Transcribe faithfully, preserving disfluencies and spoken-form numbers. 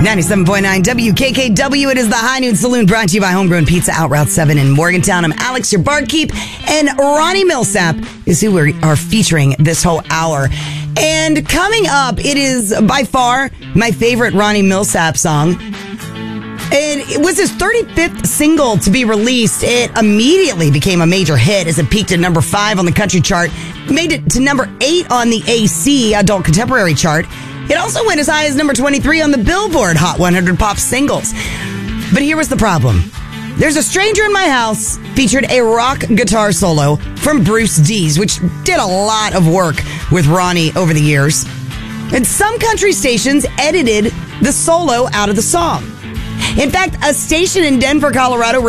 ninety-seven point nine W K K W. It is the High Noon Saloon, brought to you by Homegrown Pizza out Route seven in Morgantown. I'm Alex, your barkeep, and Ronnie Millsap is who we are featuring this whole hour. And coming up, it is by far my favorite Ronnie Millsap song. And it was his thirty-fifth single to be released. It immediately became a major hit as it peaked at number five on the country chart, made it to number eight on the A C, Adult Contemporary chart. It also went as high as number twenty-three on the Billboard Hot one hundred Pop Singles. But here was the problem. There's a Stranger in My House featured a rock guitar solo from Bruce Dees, which did a lot of work with Ronnie over the years. And some country stations edited the solo out of the song. In fact, a station in Denver, Colorado